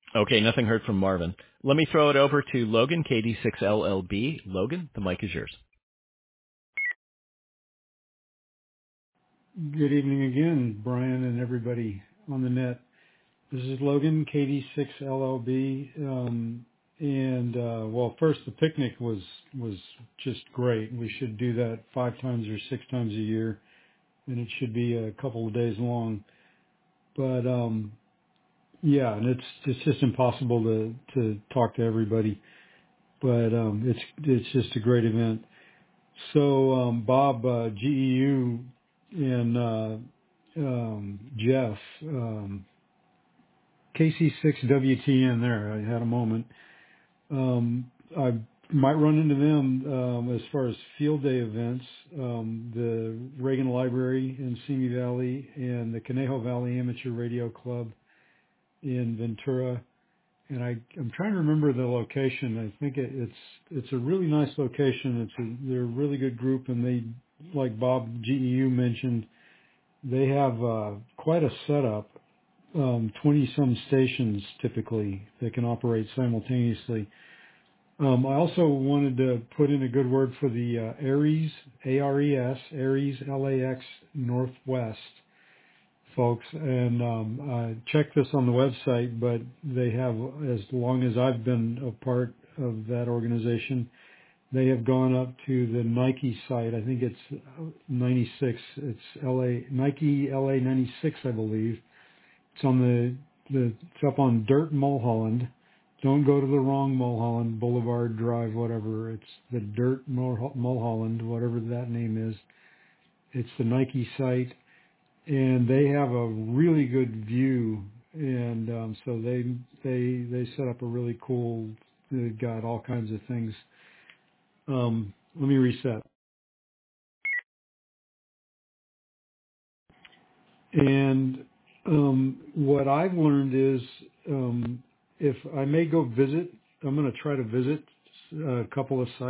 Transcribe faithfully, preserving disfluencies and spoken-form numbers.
Okay, nothing heard from Marvin. Let me throw it over to Logan, K D six L L B. Logan, the mic is yours. Good evening again, Brian and everybody on the net. This is Logan, K D six L L B. Um, and, uh, well, first, the picnic was, was just great. We should do that five times or six times a year, and it should be a couple of days long. But, um, yeah, and it's, it's just impossible to, to talk to everybody, but, um, it's, it's just a great event. So, um, Bob, uh, G E U and, uh, um, Jeff, um, K C six W T N there. I had a moment. Um, I might run into them um, as far as field day events. Um, the Reagan Library in Simi Valley and the Conejo Valley Amateur Radio Club in Ventura. And I, I'm trying to remember the location. I think it, it's it's a really nice location. It's a, they're a really good group, and they, like Bob G E U mentioned, they have uh, quite a setup. Um, twenty some stations typically that can operate simultaneously. Um, I also wanted to put in a good word for the uh, Aries, A R E S, Aries L A X Northwest folks, and um, I checked this on the website, but they have, as long as I've been a part of that organization, they have gone up to the Nike site. I think it's ninety-six. It's L A Nike L A ninety-six, I believe. It's on the, the it's up on Dirt Mulholland. Don't go to the wrong Mulholland Boulevard Drive, whatever. It's the Dirt Mul- Mulholland, whatever that name is. It's the Nike site, and they have a really good view. And um, so they they they set up a really cool. They've got all kinds of things. Um, let me reset. And um, what I've learned is um, if I may go visit, I'm going to try to visit a couple of sites.